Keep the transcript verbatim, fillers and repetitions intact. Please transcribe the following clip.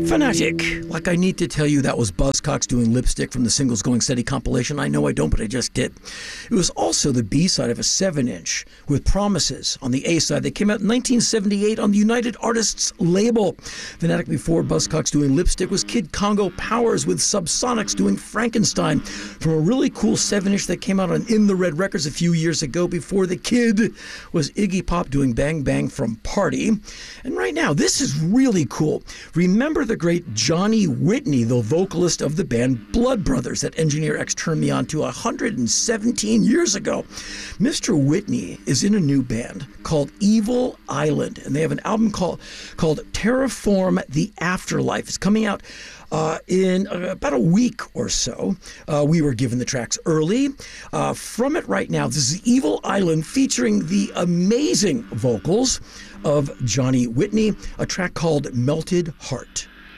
Fanatic, like I need to tell you, that was Buzzcocks doing Lipstick from the Singles Going Steady compilation. I know I don't, but I just did. It was also the B-side of a seven inch with Promises on the A-side that came out in nineteen seventy-eight on the United Artists label. Fanatic before Buzzcocks doing Lipstick was Kid Congo Powers with Subsonics doing Frankenstein from a really cool seven inch that came out on In the Red Records a few years ago. Before the Kid was Iggy Pop doing Bang Bang from Party. And right now, this is really cool. Remember the great Johnny Whitney, the vocalist of the band Blood Brothers that Engineer X turned me on to one hundred seventeen years ago. Mister Whitney is in a new band called Evil Island, and they have an album called, called Terraform the Afterlife. It's coming out Uh, in uh, about a week or so. Uh, we were given the tracks early. Uh, from it right now, this is Evil Island featuring the amazing vocals of Johnny Whitney, a track called Melted Heart.